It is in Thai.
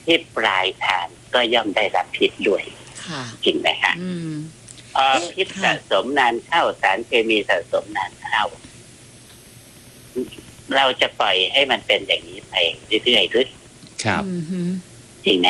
ที่ปลายทางก็ย่อมได้รับพิษด้วยค่ะจริงไหมฮะพิษสะสมนานเข้าสารเคมีสะสมนานเข้าเราจะปล่อยให้มันเป็นอย่างนี้ไปเรื่อยๆหรือครับจริงไหม